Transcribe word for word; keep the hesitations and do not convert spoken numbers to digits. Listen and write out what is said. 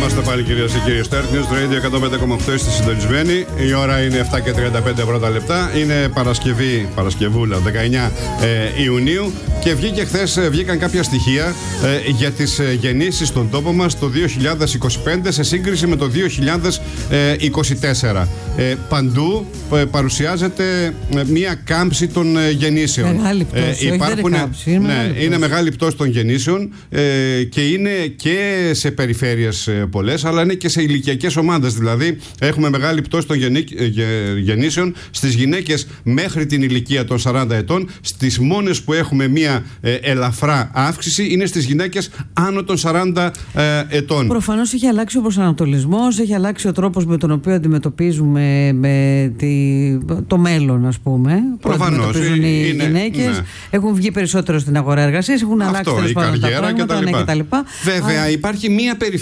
Είμαστε πάλι, κυρίες και κύριοι. Start News Radio εκατόν πέντε κόμμα οκτώ είστε συντονισμένοι. Η ώρα είναι επτά και τριάντα πέντε πρώτα λεπτά. Είναι Παρασκευή, Παρασκευούλα, δεκαεννιά ε, Ιουνίου. Και βγήκε χθες, βγήκαν κάποια στοιχεία ε, για τις ε, γεννήσεις στον τόπο μας το δύο χιλιάδες είκοσι πέντε σε σύγκριση με το δύο χιλιάδες είκοσι τέσσερα. Ε, παντού ε, παρουσιάζεται ε, μία κάμψη των ε, γεννήσεων. Μεγάλη πτώση, ε, υπάρχουν, όχι, κάμψη, είναι ναι, μεγάλη πτώση. είναι μεγάλη πτώση των γεννήσεων ε, και είναι και σε περιφέρειες ε, πολλές, αλλά είναι και σε ηλικιακές ομάδες. Δηλαδή, έχουμε μεγάλη πτώση των γεννή, ε, γεννήσεων στις γυναίκες μέχρι την ηλικία των σαράντα ετών. Στις μόνες που έχουμε μία ε, ελαφρά αύξηση είναι στις γυναίκες άνω των σαράντα ε, ετών. Προφανώς έχει αλλάξει ο προσανατολισμός, έχει αλλάξει ο τρόπος με τον οποίο αντιμετωπίζουμε με τη, το μέλλον, ας πούμε. Προφανώς. Είναι, οι γυναίκες. Ναι. Έχουν βγει περισσότερο στην αγορά εργασίας, έχουν Αυτό, αλλάξει τέλος πάντων τα πράγματα. Και τα λοιπά. Ναι, και τα λοιπά. Βέβαια, Α, υπάρχει μία περιφέρεια